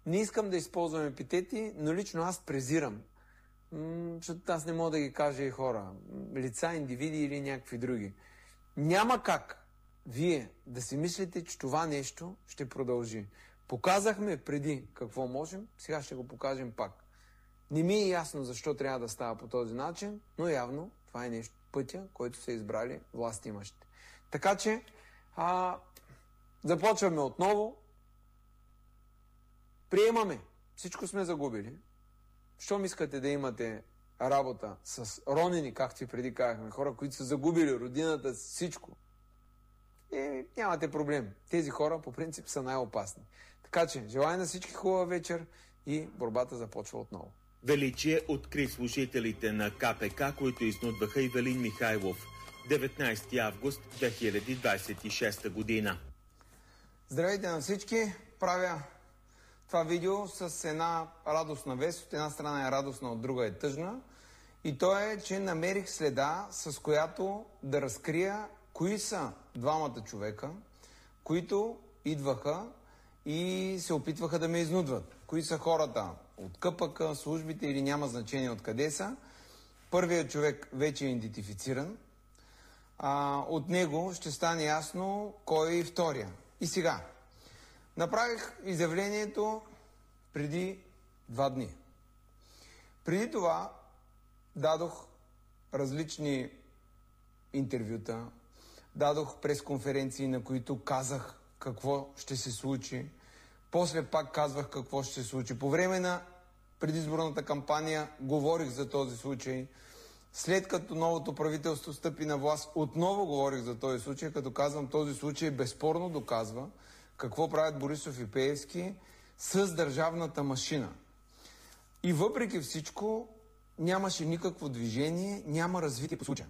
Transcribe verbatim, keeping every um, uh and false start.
Не искам да използвам епитети, но лично аз презирам. М- защото аз не мога да ги кажа и хора. Лица, индивиди или някакви други. Няма как вие да си мислите, че това нещо ще продължи. Показахме преди какво можем, сега ще го покажем пак. Не ми е ясно защо трябва да става по този начин, но явно това е нещо, пътя, който са избрали властимащите. Така че а, започваме отново. Приемаме. Всичко сме загубили. Щом искате да имате работа с ронени, както и преди казахме, хора, които са загубили родината, всичко, и нямате проблем. Тези хора по принцип са най-опасни. Така че, желая на всички хубава вечер и борбата започва отново. Величие откри служителите на Ка Пе Ка, които изнудваха Ивелин Михайлов. деветнайсети август две хиляди двадесет и шеста година. Здравейте на всички! Правя това видео с една радостна вест. От една страна е радостна, от друга е тъжна. И то е, че намерих следа, с която да разкрия кои са двамата човека, които идваха и се опитваха да ме изнудват. Кои са хората от Ка Пе Ка, службите или няма значение откъде са. Първият човек вече е идентифициран. А, от него ще стане ясно кой е втория. И сега. Направих изявлението преди два дни. Преди това дадох различни интервюта, дадох пресконференции, на които казах какво ще се случи. После пак казвах какво ще се случи. По време на предизборната кампания говорих за този случай. След като новото правителство стъпи на власт, отново говорих за този случай, като казвам, този случай безспорно доказва какво правят Борисов и Пеевски с държавната машина. И въпреки всичко нямаше никакво движение, няма развитие по случая.